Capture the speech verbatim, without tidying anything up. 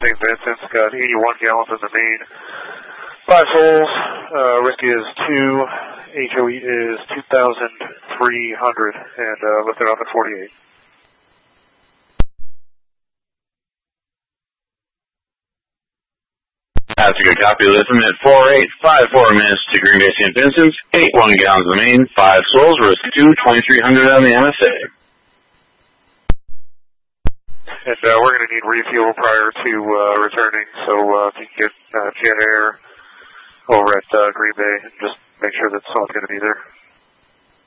Saint Vincent's got eighty-one gallons in the main. Five souls. Uh, Rick is two. H O E is two thousand three hundred, and uh, lifted off at forty-eight. That's a good copy. Listen at four eight five four minutes to Green Bay Saint Vincent's, eighty-one gallons in the main, five souls, risk two, twenty-three hundred on the M S A. And uh, we're going to need refuel prior to uh, returning, so uh, if you can get uh, Jet Air over at uh, Green Bay, and just make sure that someone's going to be there.